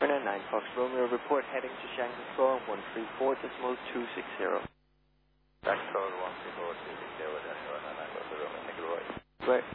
9 Fox Romeo, report heading to Shanghai Control 134.260. Back code 134.260, Shanghai 9 Fox Romeo, thank you, Roy. Right.